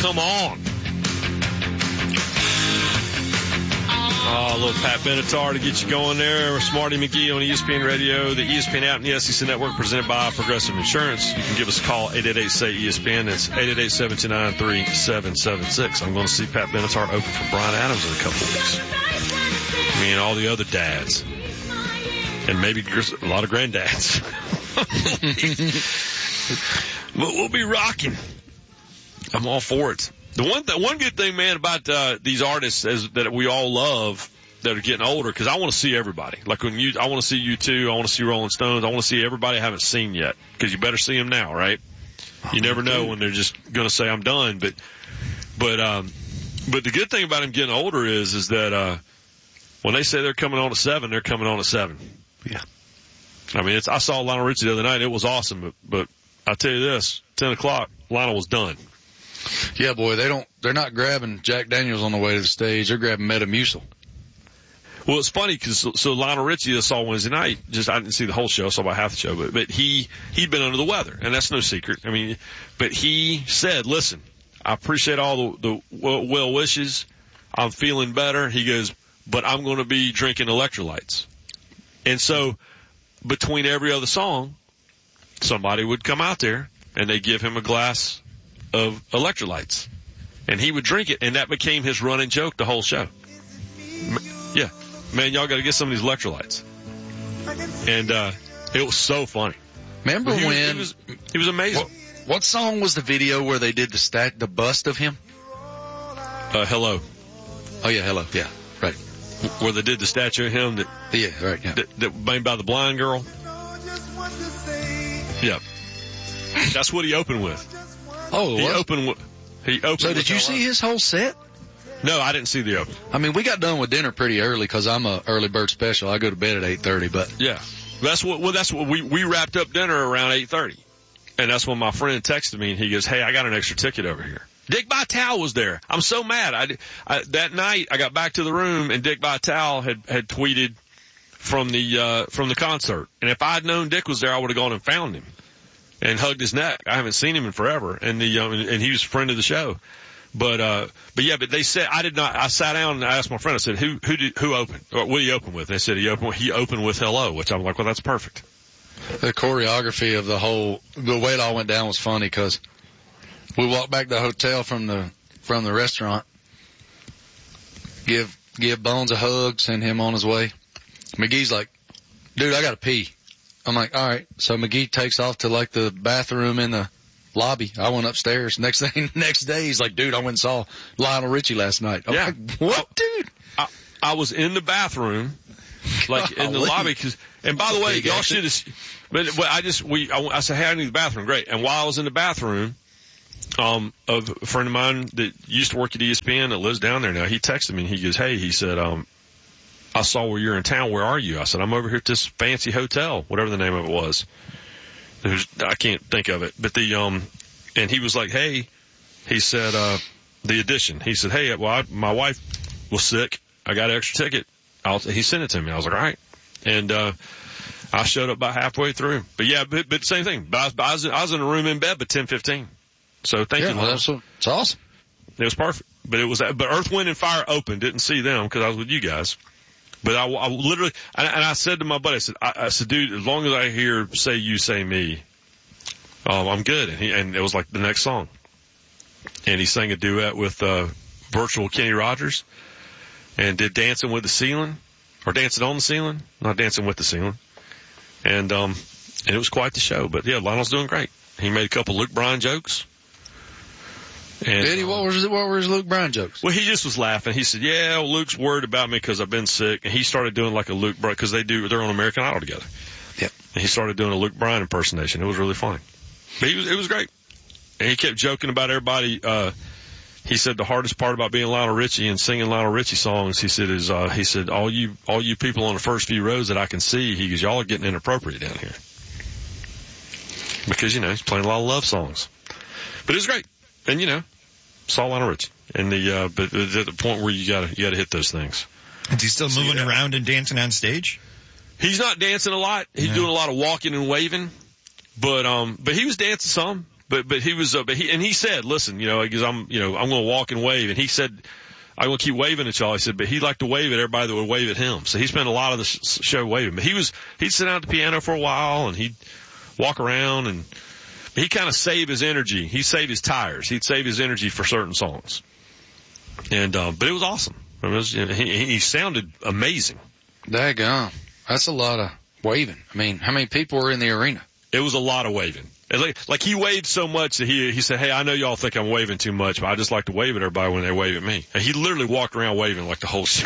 come on. Oh, a little Pat Benatar to get you going there. Smarty McGee on ESPN Radio, the ESPN app, and the SEC Network, presented by Progressive Insurance. You can give us a call, 888-SAY-ESPN. That's 888-729-3776. I'm going to see Pat Benatar open for Brian Adams in a couple of weeks. Me and all the other dads. And maybe a lot of granddads. But we'll be rocking. I'm all for it. The one good thing, man, about these artists is that we all love that are getting older, because I want to see everybody. Like I want to see U2, I want to see Rolling Stones, I want to see everybody I haven't seen yet, because you better see them now, right? You never know when they're just going to say I'm done. But the good thing about them getting older is that when they say they're coming on at 7, they're coming on at 7. Yeah. I mean, I saw Lionel Richie the other night. It was awesome, but I tell you this, 10 o'clock, Lionel was done. Yeah, boy, they're not grabbing Jack Daniels on the way to the stage. They're grabbing Metamucil. Well, it's funny because so Lionel Richie, I saw Wednesday night. I didn't see the whole show, I saw about half the show, but he'd been under the weather, and that's no secret. I mean, but he said, "Listen, I appreciate all the well wishes. I'm feeling better." He goes, "But I'm going to be drinking electrolytes." And so, between every other song, somebody would come out there and they give him a glass of electrolytes, and he would drink it, and that became his running joke the whole show. Yeah, man, y'all got to get some of these electrolytes, and it was so funny. Remember when he was amazing. What song was the video where they did the bust of him? Hello. Oh yeah, Hello. Yeah, right. Where they did the statue of him that made by the blind girl. Yeah, that's what he opened with. Oh, he opened. So did you see his whole set? No, I didn't see the open. I mean, we got done with dinner pretty early because I'm a early bird special. I go to bed at 8:30, but yeah, that's what we wrapped up dinner around 8:30, and that's when my friend texted me and he goes, "Hey, I got an extra ticket over here." Dick Vitale was there. I'm so mad. That night I got back to the room and Dick Vitale had tweeted from the concert, and if I'd known Dick was there, I would have gone and found him and hugged his neck. I haven't seen him in forever, and and he was a friend of the show. But they said I did not. I sat down and I asked my friend. I said, who opened? Or what did he open with? They said he opened with Hello, which I'm like, well, that's perfect. The choreography of the way it all went down was funny because we walked back to the hotel from the restaurant, give Bones a hug, send him on his way. McGee's like, dude, I gotta pee. I'm like, all right. So McGee takes off to like the bathroom in the lobby. I went upstairs. Next day, he's like, dude, I went and saw Lionel Richie last night. I'm like, what, dude? I was in the bathroom, like in the lobby. And by the way, y'all should have, but I said, hey, I need the bathroom. Great. And while I was in the bathroom, a friend of mine that used to work at ESPN that lives down there now, he texted me and he goes, hey, he said, I saw where you're in town. Where are you? I said, I'm over here at this fancy hotel, whatever the name of it was. I can't think of it, but and he was like, hey, he said, the Edition. He said, hey, well, my wife was sick. I got an extra ticket. He sent it to me. I was like, all right. And, I showed up about halfway through, but yeah, but same thing. I was in a room in bed by 10:15. So thank you. Well, it's awesome. It was perfect, but Earth, Wind and Fire opened. Didn't see them because I was with you guys. But I literally, and I said to my buddy, I said, dude, as long as I hear Say You, Say Me, I'm good. And it was like the next song. And he sang a duet with, virtual Kenny Rogers and did Dancing with the Ceiling or Dancing on the Ceiling, not Dancing with the Ceiling. And it was quite the show, but yeah, Lionel's doing great. He made a couple Luke Bryan jokes. And, did he? What were his Luke Bryan jokes? Well, he just was laughing. He said, yeah, well, Luke's worried about me because I've been sick. And he started doing like a Luke Bryan, because they're on American Idol together. Yep. And he started doing a Luke Bryan impersonation. It was really funny. But it was great. And he kept joking about everybody. He said the hardest part about being Lionel Richie and singing Lionel Richie songs, he said, all you people on the first few rows that I can see, he goes, y'all are getting inappropriate down here. Because, he's playing a lot of love songs. But it was great. And, saw Lionel Richie. And but at the point where you gotta hit those things. Is he still moving around and dancing on stage? He's not dancing a lot. He's doing a lot of walking and waving. But he was dancing some. but he was, he said, listen, because I'm going to walk and wave. And he said, I'm going to keep waving at y'all. He said, but he liked to wave at everybody that would wave at him. So he spent a lot of the show waving. But he'd sit down at the piano for a while and he'd walk around, and he kind of saved his energy. He'd save his tires. He'd save his energy for certain songs. And, but it was awesome. It was, he sounded amazing. Daggone. That's a lot of waving. I mean, how many people were in the arena? It was a lot of waving. Like he waved so much that he said, hey, I know y'all think I'm waving too much, but I just like to wave at everybody when they wave at me. And he literally walked around waving like the whole show.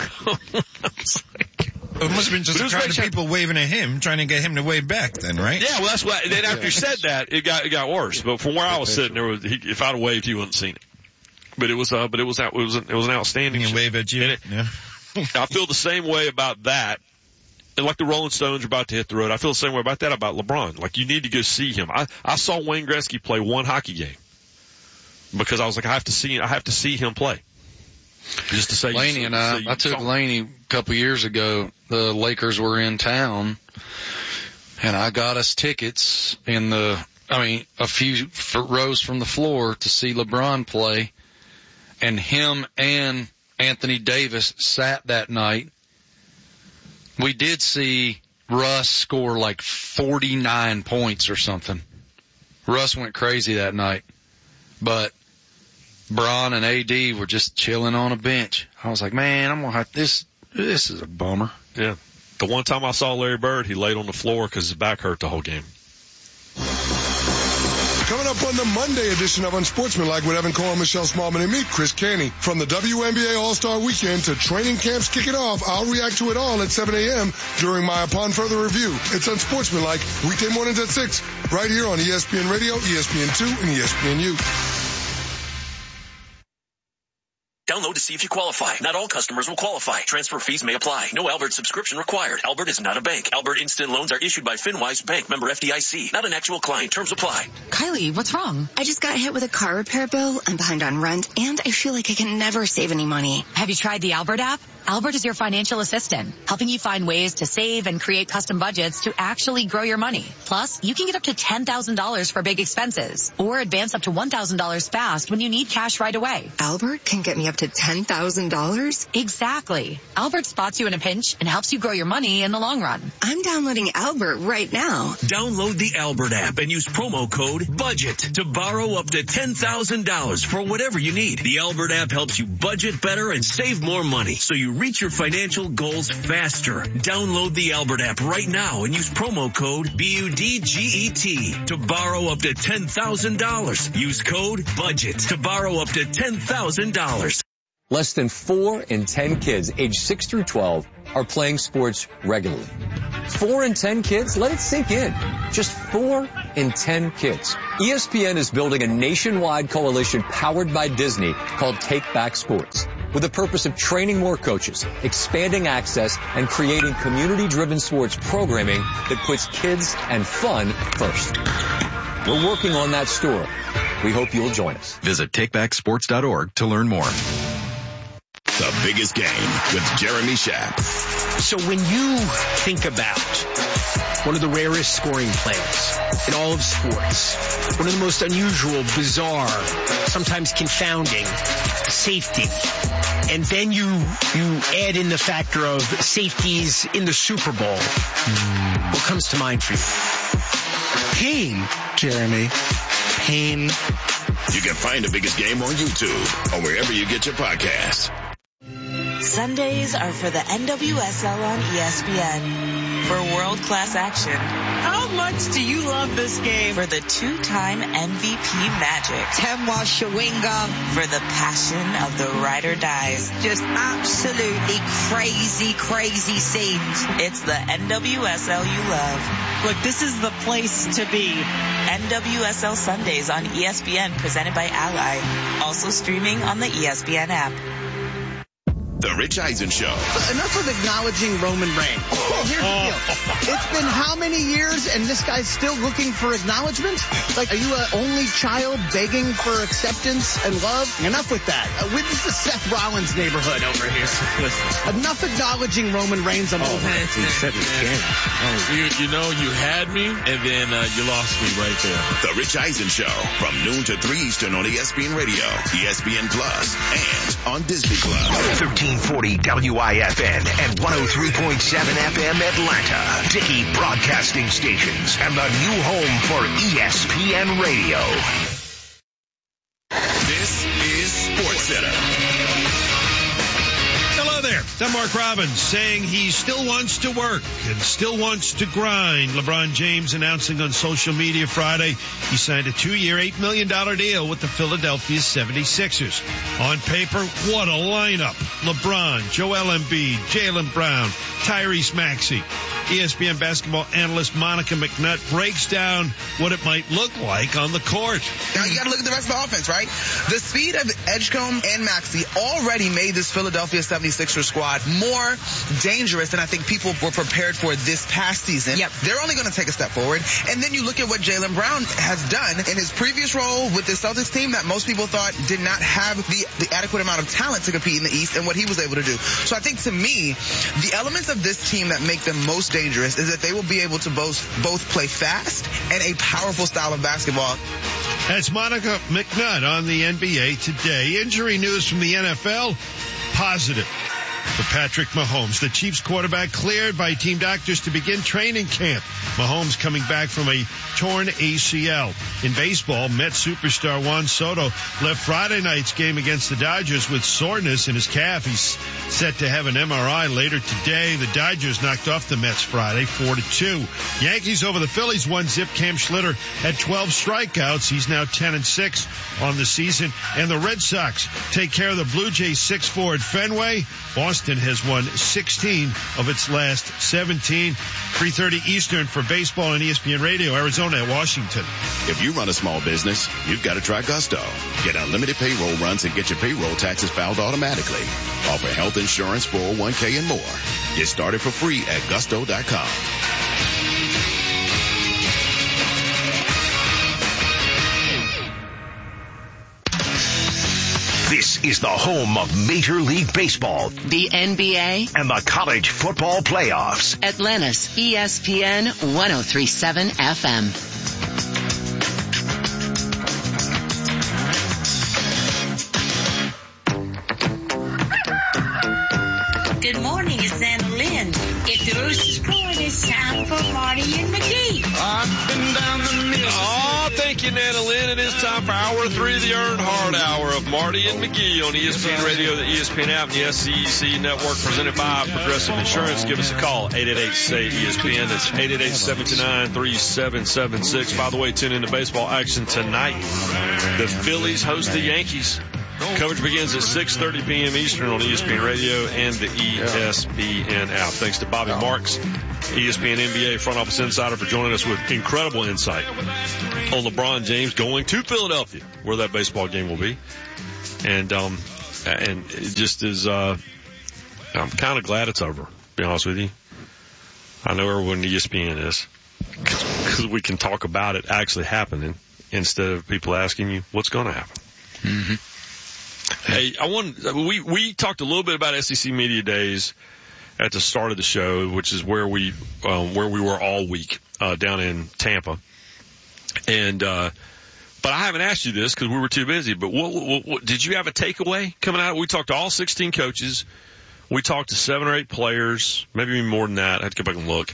It must have been just a crowd of people waving at him, trying to get him to wave back then, right? Yeah, well, that's why. Then after he said that, it got worse. But from where I was sitting, if I'd have waved, he wouldn't have seen it. But it was an outstanding. He wave at you. Yeah. I feel the same way about that. And like the Rolling Stones are about to hit the road, I feel the same way about that about LeBron. Like, you need to go see him. I saw Wayne Gretzky play one hockey game because I was like, I have to see him play. Just to say, Laney and I took Laney a couple years ago. The Lakers were in town, and I got us tickets a few rows from the floor to see LeBron play, and him and Anthony Davis sat that night. We did see Russ score like 49 points or something. Russ went crazy that night. But Bron and AD were just chilling on a bench. I was like, man, I'm going to have this is a bummer. Yeah. The one time I saw Larry Bird, he laid on the floor because his back hurt the whole game. Coming up on the Monday edition of Unsportsmanlike with Evan Cole, Michelle Smallman, and me, Chris Caney. From the WNBA All-Star Weekend to training camps kicking off, I'll react to it all at 7 a.m. during my Upon Further Review. It's Unsportsmanlike, weekday mornings at 6, right here on ESPN Radio, ESPN2, and ESPNU. Download to see if you qualify. Not all customers will qualify. Transfer fees may apply. No Albert subscription required. Albert is not a bank. Albert Instant Loans are issued by FinWise Bank, member FDIC. Not an actual client. Terms apply. Kylie, what's wrong? I just got hit with a car repair bill. I'm behind on rent, and I feel like I can never save any money. Have you tried the Albert app? Albert is your financial assistant, helping you find ways to save and create custom budgets to actually grow your money. Plus, you can get up to $10,000 for big expenses, or advance up to $1,000 fast when you need cash right away. Albert can get me up to $10,000? Exactly. Albert spots you in a pinch and helps you grow your money in the long run. I'm downloading Albert right now. Download the Albert app and use promo code BUDGET to borrow up to $10,000 for whatever you need. The Albert app helps you budget better and save more money, so you reach your financial goals faster. Download the Albert app right now and use promo code BUDGET to borrow up to $10,000. Use code BUDGET to borrow up to $10,000. Less than 4 in 10 kids aged 6 through 12 are playing sports regularly. 4 in 10 kids? Let it sink in. Just 4 in 10 kids. ESPN is building a nationwide coalition powered by Disney called Take Back Sports, with the purpose of training more coaches, expanding access, and creating community-driven sports programming that puts kids and fun first. We're working on that story. We hope you'll join us. Visit takebacksports.org to learn more. The Biggest Game with Jeremy Schaap. So when you think about one of the rarest scoring plays in all of sports, one of the most unusual, bizarre, sometimes confounding safety, and then you add in the factor of safeties in the Super Bowl, what comes to mind for you? Pain, Jeremy. Pain. You can find The Biggest Game on YouTube or wherever you get your podcasts. Sundays are for the NWSL on ESPN. For world-class action. How much do you love this game? For the 2-time MVP Magic. Temwa Shawinga. For the passion of the ride or dies. Just absolutely crazy, crazy scenes. It's the NWSL you love. Look, this is the place to be. NWSL Sundays on ESPN, presented by Ally. Also streaming on the ESPN app. The Rich Eisen Show. Enough of acknowledging Roman Reigns. Here's the deal. It's been how many years and this guy's still looking for acknowledgement? Like, are you an only child begging for acceptance and love? Enough with that. This is Seth Rollins' neighborhood over here. Listen. Enough acknowledging Roman Reigns. I'm over it. You know, you had me, and then you lost me right there. The Rich Eisen Show from noon to 3 Eastern on ESPN Radio, ESPN Plus, and on Disney Plus. 1340 WIFN and 103.7 FM Atlanta. Dickey Broadcasting Stations and the new home for ESPN Radio. This is SportsCenter. Hello there. I'm Mark Robbins saying he still wants to work and still wants to grind. LeBron James announcing on social media Friday he signed a 2-year, $8 million deal with the Philadelphia 76ers. On paper, what a lineup. LeBron, Joel Embiid, Jaylen Brown, Tyrese Maxey. ESPN basketball analyst Monica McNutt breaks down what it might look like on the court. Now you got to look at the rest of the offense, right? The speed of Edgecombe and Maxey already made this Philadelphia 76ers squad more dangerous than I think people were prepared for this past season. Yep. They're only going to take a step forward. And then you look at what Jaylen Brown has done in his previous role with the Celtics team that most people thought did not have the adequate amount of talent to compete in the East and what he was able to do. So I think to me, the elements of this team that make them most dangerous is that they will be able to both play fast and a powerful style of basketball. That's Monica McNutt on the NBA Today. Injury news from the NFL, positive for Patrick Mahomes. The Chiefs quarterback cleared by team doctors to begin training camp. Mahomes coming back from a torn ACL. In baseball, Mets superstar Juan Soto left Friday night's game against the Dodgers with soreness in his calf. He's set to have an MRI later today. The Dodgers knocked off the Mets Friday 4-2. Yankees over the Phillies won. Zip Cam Schlitter had 12 strikeouts. He's now 10-6 on the season. And the Red Sox take care of the Blue Jays 6-4 at Fenway. Boston has won 16 of its last 17. 3:30 Eastern for baseball on ESPN Radio, Arizona at Washington. If you run a small business, you've got to try Gusto. Get unlimited payroll runs and get your payroll taxes filed automatically. Offer health insurance, 401k, and more. Get started for free at gusto.com. This is the home of Major League Baseball, the NBA, and the college football playoffs. Atlanta's ESPN 103.7 FM. Good morning, it's Anna Lynn. If the Roosters scored, it's time for Marty and McGee. I've been down the Mississippi. Oh, thank you, Nana Lynn. It is time for Hour 3 of the Earnhardt Hour of Marty and McGee on ESPN Radio, the ESPN app, and the SEC Network, presented by Progressive Insurance. Give us a call, 888-SAY-ESPN. That's 888-729-3776. By the way, tune in to baseball action tonight. The Phillies host the Yankees. Coverage begins at 6:30 p.m. Eastern on ESPN Radio and the ESPN app. Thanks to Bobby Marks, ESPN NBA front office insider, for joining us with incredible insight on LeBron James going to Philadelphia, where that baseball game will be. And it just is, I'm kind of glad it's over, to be honest with you. I know everyone at ESPN is, because we can talk about it actually happening instead of people asking you what's going to happen. Mm-hmm. Hey, we talked a little bit about SEC Media Days at the start of the show, which is where we were all week, down in Tampa. And, but I haven't asked you this because we were too busy, but what did you have a takeaway coming out? We talked to all 16 coaches. We talked to 7 or 8 players, maybe even more than that. I have to go back and look.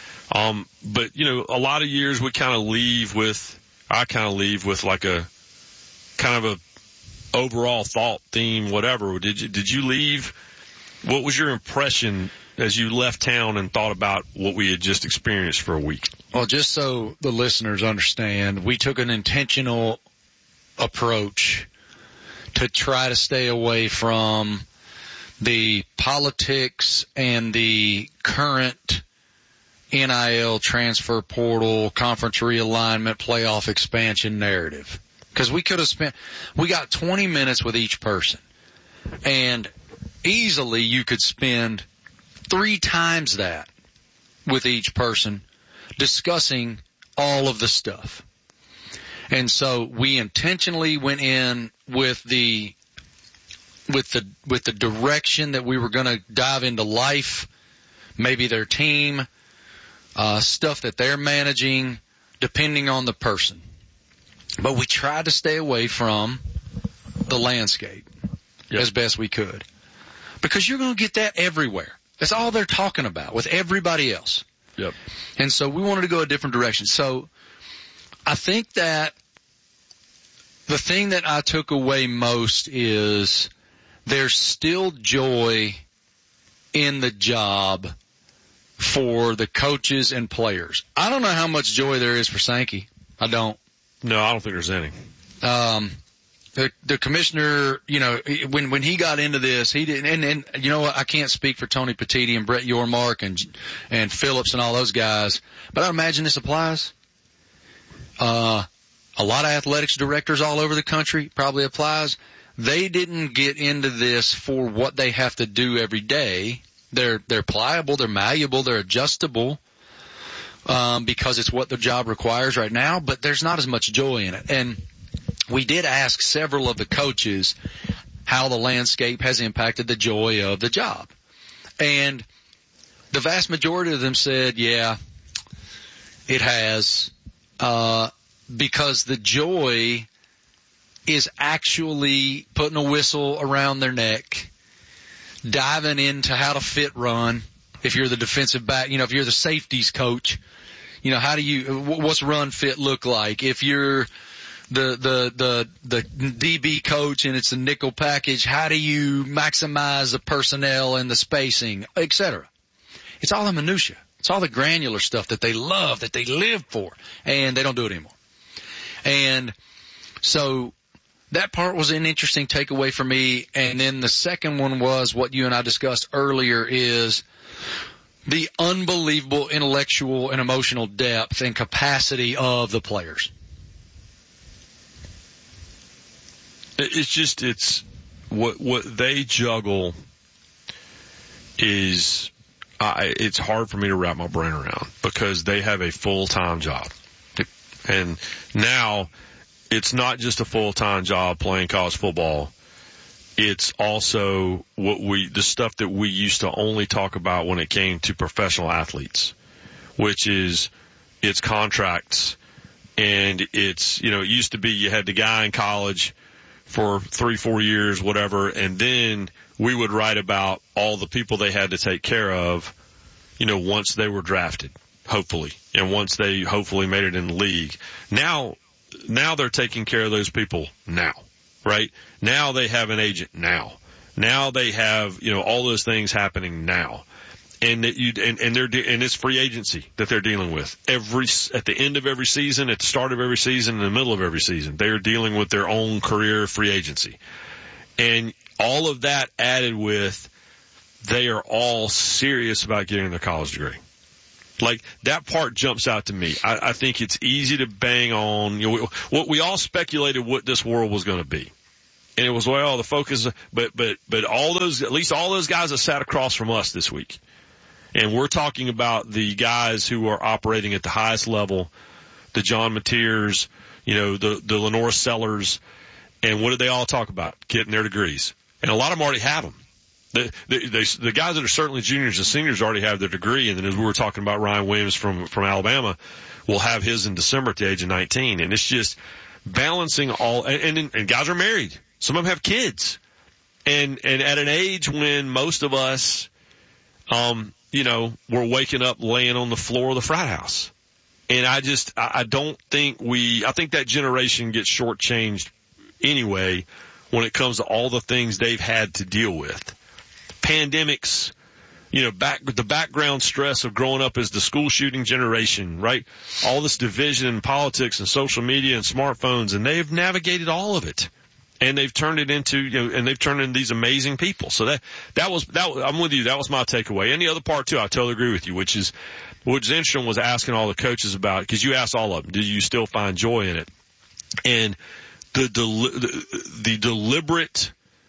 But you know, a lot of years I kind of leave with like a kind of a overall thought, theme, whatever. Did you leave? What was your impression as you left town and thought about what we had just experienced for a week? Well, just so the listeners understand, we took an intentional approach to try to stay away from the politics and the current NIL transfer portal, conference realignment, playoff expansion narrative. Because we got 20 minutes with each person. And easily you could spend 3 times that with each person discussing all of the stuff. And so we intentionally went in with the direction that we were going to dive into life, maybe their team, stuff that they're managing, depending on the person. But we tried to stay away from the landscape as best we could. Because you're going to get that everywhere. That's all they're talking about with everybody else. Yep. And so we wanted to go a different direction. So I think that the thing that I took away most is there's still joy in the job for the coaches and players. I don't know how much joy there is for Sankey. I don't. No, I don't think there's any. The commissioner, you know, when he got into this, he didn't, and you know what, I can't speak for Tony Petitti and Brett Yormark and Phillips and all those guys, but I imagine this applies. A lot of athletics directors all over the country probably applies. They didn't get into this for what they have to do every day. They're pliable, they're malleable, they're adjustable, because it's what the job requires right now, but there's not as much joy in it. And we did ask several of the coaches how the landscape has impacted the joy of the job. And the vast majority of them said, yeah, it has, because the joy is actually putting a whistle around their neck, diving into how to fit run. If you're the defensive back, you know, if you're the safeties coach, you know, what's run fit look like? If you're the DB coach and it's a nickel package, how do you maximize the personnel and the spacing, et cetera? It's all the minutia. It's all the granular stuff that they love, that they live for, and they don't do it anymore. And so that part was an interesting takeaway for me. And then the second one was what you and I discussed earlier, is the unbelievable intellectual and emotional depth and capacity of the players. It's what they juggle is, it's hard for me to wrap my brain around, because they have a full-time job. And now it's not just a full-time job playing college football. It's also the stuff that we used to only talk about when it came to professional athletes, which is it's contracts, and it's, you know, it used to be you had the guy in college for 3-4 years, whatever, and then we would write about all the people they had to take care of, you know, once they were drafted, hopefully, and once they hopefully made it in the league. Now they're taking care of those people now, right? Now they have an agent now. Now they have, you know, all those things happening now. And it's free agency that they're dealing with at the end of every season, at the start of every season, in the middle of every season. They are dealing with their own career free agency. And all of that added with, they are all serious about getting their college degree. Like, that part jumps out to me. I think it's easy to bang on, you know, what we all speculated what this world was going to be. And it was, well, the focus, but all those, at least all those guys that sat across from us this week. And we're talking about the guys who are operating at the highest level, the John Mateers, you know, the Lenore Sellers. And what did they all talk about? Getting their degrees. And a lot of them already have them. The guys that are certainly juniors and seniors already have their degree. And then, as we were talking about, Ryan Williams from Alabama will have his in December at the age of 19. And it's just balancing all, and guys are married. Some of them have kids. And at an age when most of us, you know, we're waking up laying on the floor of the frat house. And I think that generation gets shortchanged anyway when it comes to all the things they've had to deal with. Pandemics, you know, the background stress of growing up as the school shooting generation, right? All this division in politics and social media and smartphones, and they've navigated all of it. And they've turned it into, you know, and they've turned into these amazing people. So that was, I'm with you. That was my takeaway. And the other part too, I totally agree with you, which is interesting, was asking all the coaches about, because you asked all of them, do you still find joy in it? And the deliberate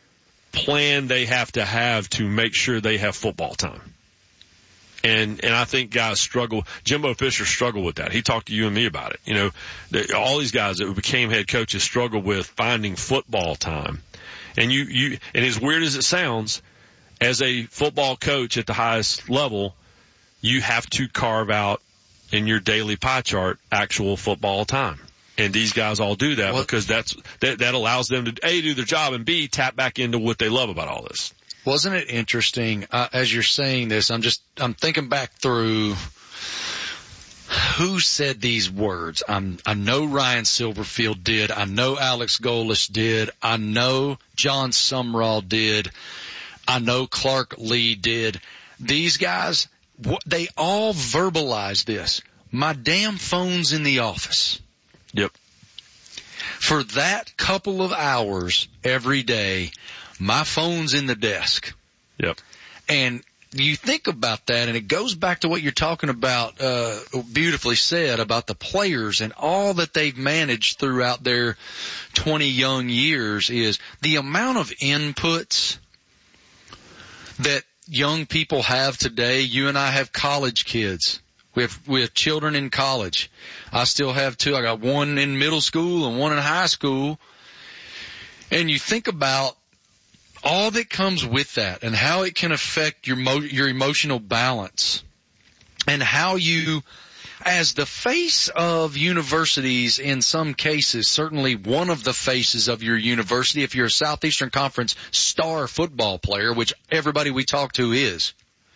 plan they have to make sure they have football time. And I think guys struggle. Jimbo Fisher struggled with that. He talked to you and me about it. All these guys that became head coaches struggle with finding football time. And and as weird as it sounds, as a football coach at the highest level, you have to carve out in your daily pie chart actual football time. And these guys all do that because that allows them to A, do their job, and B, tap back into what they love about all this. Wasn't it interesting, as you're saying this, I'm thinking back through who said these words. I know Ryan Silverfield did. I know Alex Golesh did. I know John Sumrall did. I know Clark Lee did. These guys, they all verbalized this. My damn phone's in the office. Yep. For that couple of hours every day, my phone's in the desk. Yep. And you think about that, and it goes back to what you're talking about, beautifully said, about the players and all that they've managed throughout their 20 young years is the amount of inputs that young people have today. You and I have college kids. We have children in college. I still have two. I got one in middle school and one in high school. And you think about all that comes with that and how it can affect your emotional balance and how you, as the face of universities in some cases, certainly one of the faces of your university, if you're a Southeastern Conference star football player, which everybody we talk to is,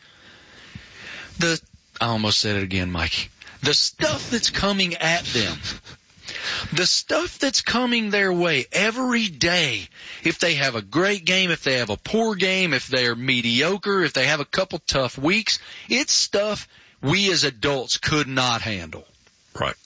I almost said it again, Mikey. The stuff that's coming at them, the stuff that's coming their way every day, if they have a great game, if they have a poor game, if they're mediocre, if they have a couple tough weeks, it's stuff we as adults could not handle. Right.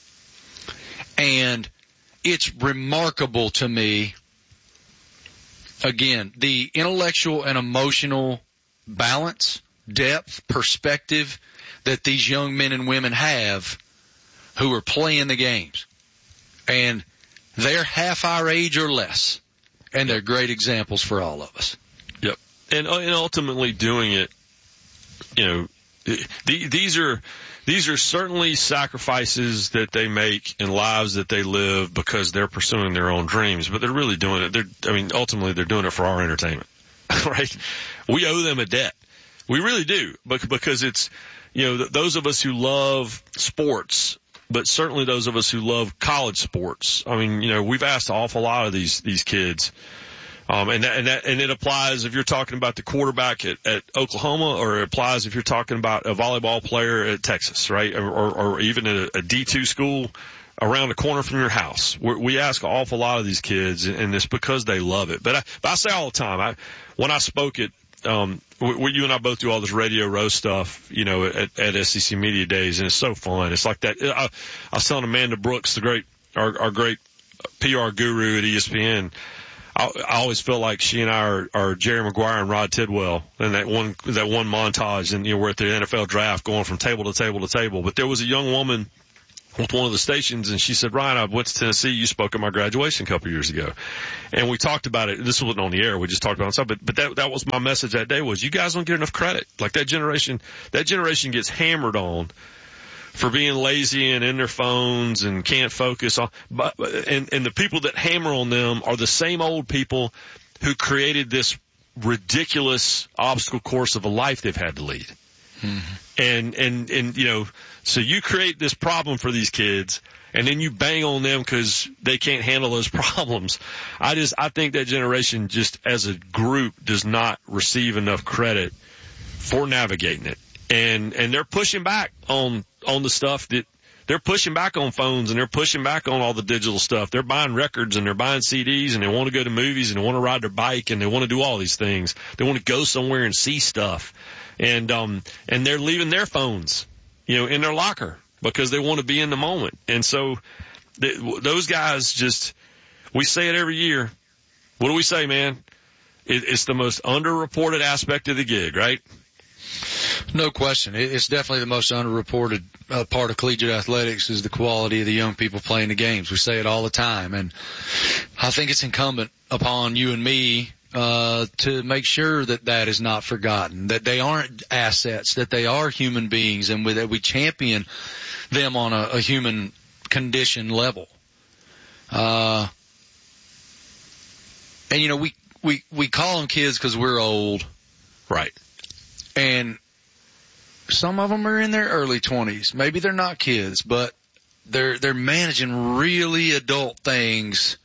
And it's remarkable to me, again, the intellectual and emotional balance, depth, perspective that these young men and women have who are playing the games. And they're half our age or less. And they're great examples for all of us. Yep. And ultimately doing it, these are certainly sacrifices that they make and lives that they live because they're pursuing their own dreams, but they're really doing it. Ultimately they're doing it for our entertainment, right? We owe them a debt. We really do, because it's, those of us who love sports, but certainly those of us who love college sports. We've asked an awful lot of these kids. And it applies if you're talking about the quarterback at Oklahoma, or it applies if you're talking about a volleyball player at Texas, right? Or even at a D2 school around the corner from your house. We ask an awful lot of these kids, and it's because they love it. But I say all the time, when I spoke at, you and I both do all this Radio Row stuff, at SEC Media Days, and it's so fun. It's like that. I was telling Amanda Brooks, our great PR guru at ESPN, I always feel like she and I are Jerry Maguire and Rod Tidwell in that one montage, and we're at the NFL draft going from table to table to table. But there was a young woman with one of the stations, and she said, Ryan, I went to Tennessee. You spoke at my graduation a couple of years ago. And we talked about it. This wasn't on the air. We just talked about it. But that was my message that day was, you guys don't get enough credit. Like that generation gets hammered on for being lazy and in their phones and can't focus on, and the people that hammer on them are the same old people who created this ridiculous obstacle course of a life they've had to lead. Mm-hmm. So you create this problem for these kids, and then you bang on them because they can't handle those problems. I think that generation, just as a group, does not receive enough credit for navigating it. And they're pushing back on the stuff that they're pushing back on phones, and they're pushing back on all the digital stuff. They're buying records and they're buying CDs, and they want to go to movies, and they want to ride their bike, and they want to do all these things. They want to go somewhere and see stuff. And they're leaving their phones, in their locker because they want to be in the moment. And so those guys we say it every year. What do we say, man? It's the most underreported aspect of the gig, right? No question. It's definitely the most underreported part of collegiate athletics is the quality of the young people playing the games. We say it all the time. And I think it's incumbent upon you and me, to make sure that that is not forgotten, that they aren't assets, that they are human beings, and that we champion them on a human condition level. And you know, we call them kids because we're old. Right. And some of them are in their early 20s. Maybe they're not kids, but they're managing really adult things,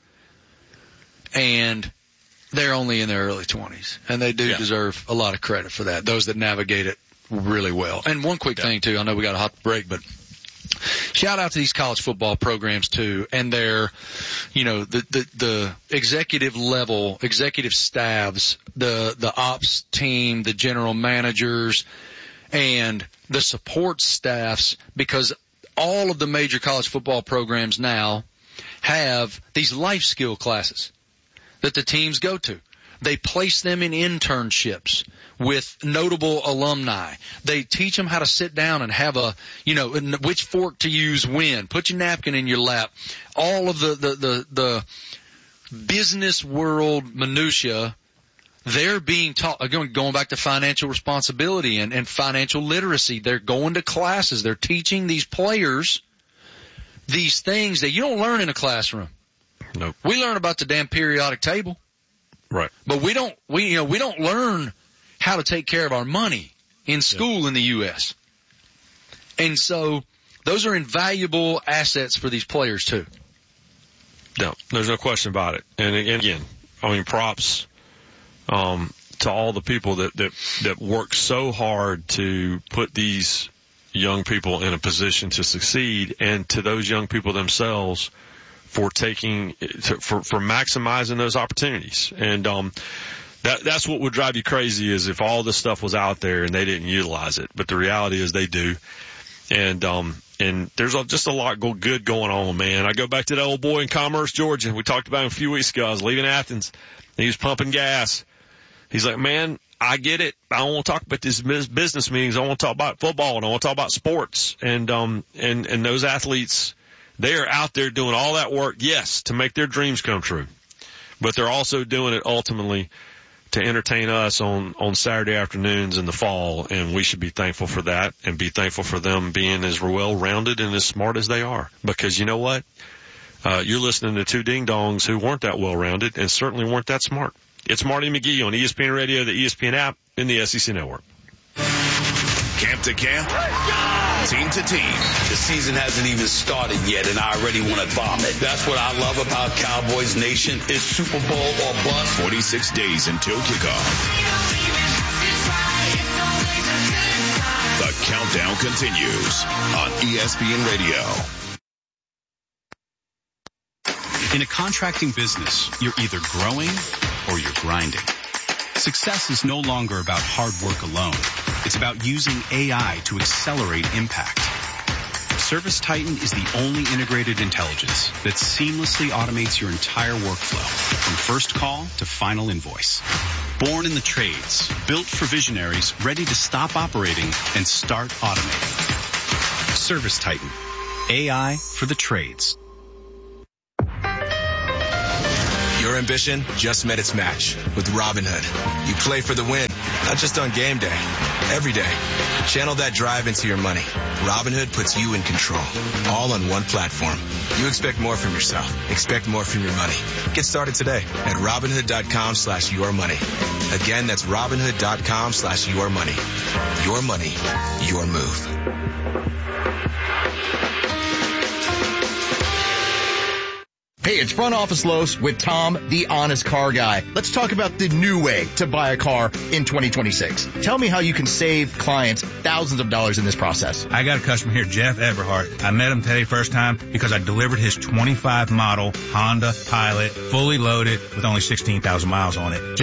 and they're only in their early 20s. And they do deserve a lot of credit for that, those that navigate it really well. And one quick thing, too. I know we got a hot break, but shout out to these college football programs, too, and their, you know, the executive level, executive staffs, the ops team, the general managers, and the support staffs, because all of the major college football programs now have these life skill classes that the teams go to. They place them in internships with notable alumni. They teach them how to sit down and have which fork to use when. Put your napkin in your lap. All of the business world minutia, they're being taught, going back to financial responsibility and financial literacy. They're going to classes. They're teaching these players these things that you don't learn in a classroom. Nope. We learn about the damn periodic table. Right. But we don't learn how to take care of our money in school in the U.S. And so those are invaluable assets for these players too. No, there's no question about it. And again, I mean, props to all the people that work so hard to put these young people in a position to succeed, and to those young people themselves for maximizing those opportunities. And that's what would drive you crazy, is if all this stuff was out there and they didn't utilize it. But the reality is they do. And there's just a lot good going on, man. I go back to that old boy in Commerce, Georgia. We talked about him a few weeks ago. I was leaving Athens. He was pumping gas. He's like, man, I get it. I don't want to talk about these business meetings. I want to talk about football, and I want to talk about sports. And those athletes, they are out there doing all that work, yes, to make their dreams come true. But they're also doing it ultimately to entertain us on Saturday afternoons in the fall, and we should be thankful for that, and be thankful for them being as well-rounded and as smart as they are. Because you know what? You're listening to two ding-dongs who weren't that well-rounded and certainly weren't that smart. It's Marty McGee on ESPN Radio, the ESPN app, in the SEC Network. Camp to camp, team to team. The season hasn't even started yet, and I already want to vomit. That's what I love about Cowboys Nation. It's Super Bowl or bust. 46 days until kickoff. The countdown continues on ESPN Radio. In a contracting business, you're either growing or you're grinding. Success is no longer about hard work alone. It's about using AI to accelerate impact. ServiceTitan is the only integrated intelligence that seamlessly automates your entire workflow, from first call to final invoice. Born in the trades, built for visionaries ready to stop operating and start automating. ServiceTitan, AI for the trades. Your ambition just met its match with Robinhood. You play for the win, not just on game day, every day. Channel that drive into your money. Robinhood puts you in control, all on one platform. You expect more from yourself. Expect more from your money. Get started today at Robinhood.com/yourmoney. Again, that's Robinhood.com/yourmoney. Your money, your move. Hey, it's Front Office Los with Tom, the honest car guy. Let's talk about the new way to buy a car in 2026. Tell me how you can save clients thousands of dollars in this process. I got a customer here, Jeff Eberhardt. I met him today first time because I delivered his 25 model Honda Pilot, fully loaded with only 16,000 miles on it. Jeff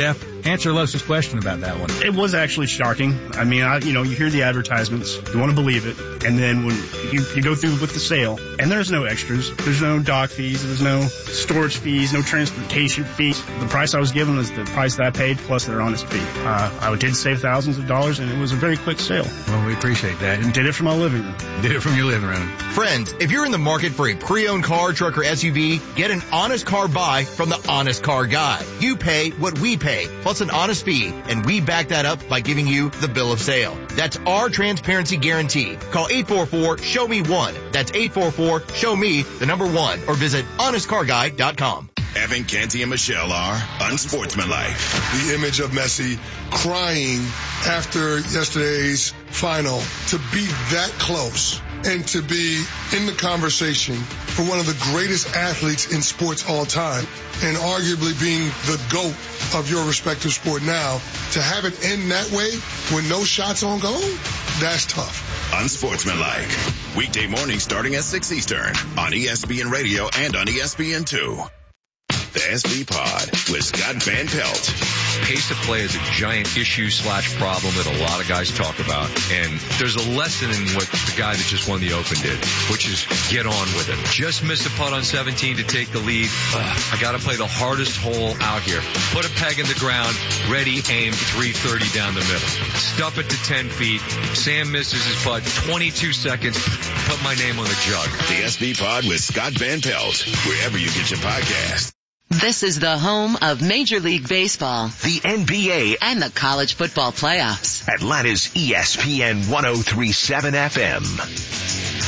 answer Los's question about that one. It was actually shocking. I mean, you hear the advertisements, you want to believe it, and then when you go through with the sale, and there's no extras, there's no dock fees, there's no storage fees, no transportation fees. The price I was given was the price that I paid plus their honest fee. I did save thousands of dollars, and it was a very quick sale. Well, we appreciate that. And did it from my living room. Did it from your living room. Friends, if you're in the market for a pre-owned car, truck, or SUV, get an honest car buy from the Honest Car Guy. You pay what we pay, plus an honest fee, and we back that up by giving you the bill of sale. That's our transparency guarantee. Call 844-SHOW-ME-1. That's 844-SHOW-ME-1, or visit honestcarguy.com. Evan, Canty, and Michelle are unsportsmanlike. The image of Messi crying after yesterday's final, to be that close and to be in the conversation for one of the greatest athletes in sports all time, and arguably being the GOAT of your respective sport now, to have it end that way with no shots on goal, that's tough. Unsportsmanlike. Weekday mornings starting at 6 Eastern on ESPN Radio and on ESPN2. The SB Pod with Scott Van Pelt. Pace of play is a giant issue/problem that a lot of guys talk about. And there's a lesson in what the guy that just won the Open did, which is get on with it. Just miss a putt on 17 to take the lead. I got to play the hardest hole out here. Put a peg in the ground, ready, aim, 330 down the middle. Stuff it to 10 feet. Sam misses his putt, 22 seconds. Put my name on the jug. The SB Pod with Scott Van Pelt, wherever you get your podcast. This is the home of Major League Baseball, the NBA, and the college football playoffs. Atlanta's ESPN 103.7 FM.